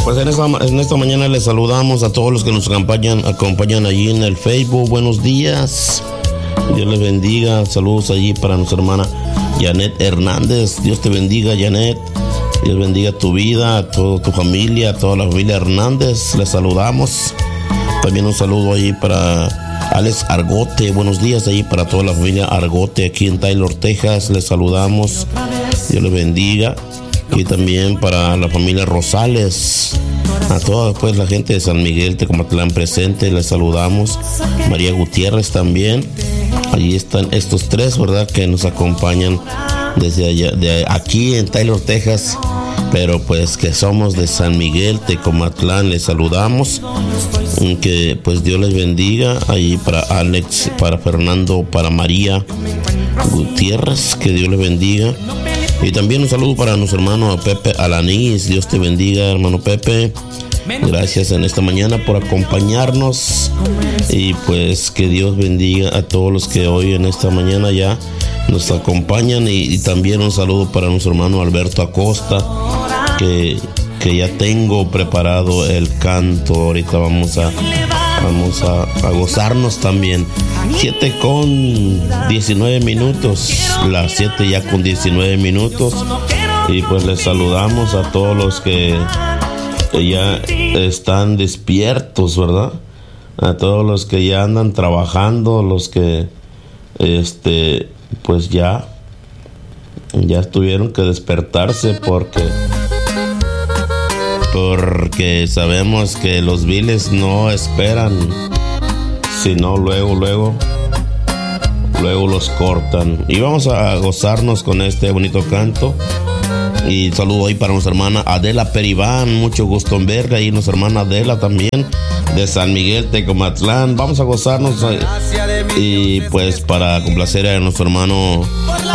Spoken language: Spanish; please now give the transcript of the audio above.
Pues en esta mañana les saludamos a todos los que nos acompañan allí en el Facebook. Buenos días. Dios les bendiga. Saludos allí para nuestra hermana Janet Hernández. Dios te bendiga, Janet. Dios bendiga tu vida, a toda tu familia, a toda la familia Hernández. Les saludamos. También un saludo allí para Alex Argote. Buenos días allí para toda la familia Argote aquí en Taylor, Texas. Les saludamos. Dios les bendiga. Y también para la familia Rosales, a toda pues la gente de San Miguel Tecomatlán presente, les saludamos. María Gutiérrez también. Allí están estos tres, ¿verdad?, que nos acompañan desde allá, de aquí en Taylor, Texas, pero pues que somos de San Miguel Tecomatlán. Les saludamos. Que pues Dios les bendiga. Allí para Alex, para Fernando, para María Gutiérrez, que Dios les bendiga. Y también un saludo para nuestro hermano Pepe Alanís. Dios te bendiga, hermano Pepe. Gracias en esta mañana por acompañarnos. Y pues que Dios bendiga a todos los que hoy en esta mañana ya nos acompañan. Y también un saludo para nuestro hermano Alberto Acosta, que ya tengo preparado el canto. Ahorita vamos a gozarnos también. 7:19. Las 7 ya con 19 minutos. Y pues les saludamos a todos los que ya están despiertos, ¿verdad? A todos los que ya andan trabajando, los que pues ya tuvieron que despertarse porque sabemos que los biles no esperan, sino luego los cortan. Y vamos a gozarnos con este bonito canto. Y saludo ahí para nuestra hermana Adela Peribán, mucho gusto en verla. Y nuestra hermana Adela también, de San Miguel Tecomatlán. Vamos a gozarnos y pues para complacer a nuestro hermano